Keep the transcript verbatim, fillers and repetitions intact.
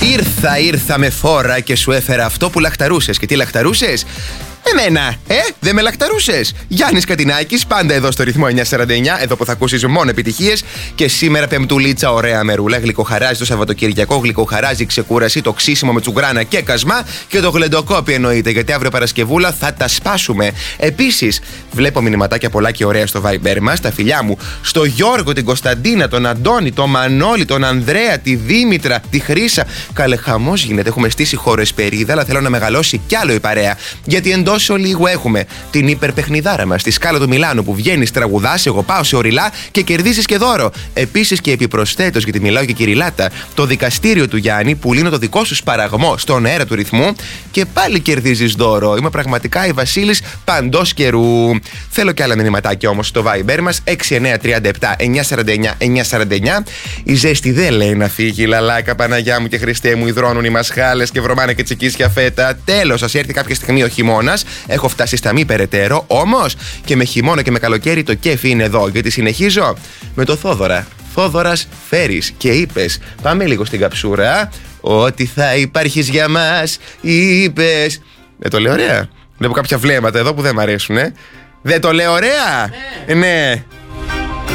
Ήρθα, ήρθα με φόρα και σου έφερα αυτό που λαχταρούσες. Και τι λαχταρούσες? Εμένα, ε, δεν με λαχταρούσες. Γιάννης Κατινάκης, πάντα εδώ στο ρυθμό εννιακόσια σαράντα εννιά, εδώ που θα ακούσεις μόνο επιτυχίες. Και σήμερα πεμπτουλίτσα, ωραία μερούλα. Γλυκοχαράζει το Σαββατοκυριακό, γλυκοχαράζει ξεκούραση, το ξύσιμο με τσουγκράνα και κασμά. Και το γλεντοκόπι εννοείται, γιατί αύριο Παρασκευούλα θα τα σπάσουμε. Επίσης, βλέπω μηνυματάκια πολλά και ωραία στο Viber μας. Τα φιλιά μου στο Γιώργο, την Κωνσταντίνα, τον Αντώνη, τον Μανώλη, τον Ανδρέα, τη Δήμητρα, τη Χρύσα. Καλέ, χαμός γίνεται. Έχουμε στήσει χωροεσπερίδα, αλλά θέλω να μεγαλώσει κι άλλο η παρέα. Γιατί εντός τόσο λίγο έχουμε την υπερπαιχνιδάρα μας, τη Σκάλα του Μιλάνου, που βγαίνεις, τραγουδάς, εγώ πάω σε οριλά και κερδίζεις και δώρο. Επίσης και επιπροσθέτως, γιατί μιλάω και κυριλάτα, το δικαστήριο του Γιάννη που λύνω το δικό σου σπαραγμό στον αέρα του ρυθμού και πάλι κερδίζεις δώρο. Είμαι πραγματικά η Βασίλης παντός καιρού. Θέλω και άλλα μηνυματάκια όμως στο Viber μας έξι εννιά τρία επτά εννιακόσια σαράντα εννιά εννιακόσια σαράντα εννιά. Η ζέστη δεν λέει να φύγει, λαλάκα, Παναγιά μου και Χριστέ μου, υδρώνουν οι μασχάλες και βρωμάνε και τσικίσια φέτα. Τέλος, ας έρθει κάποια στιγμή ο χειμώνας. Έχω φτάσει στα μη περαιτέρω, όμως και με χειμώνα και με καλοκαίρι το κέφι είναι εδώ. Γιατί συνεχίζω με το Θόδωρα. Θόδωρας φέρεις και είπες. Πάμε λίγο στην καψούρα. Ότι θα υπάρχεις για μας, είπες. Δεν το λέω ωραία? Βλέπω κάποια βλέμματα εδώ που δεν μ' αρέσουν, ε. Δεν το λέω ωραία? Ναι. ναι.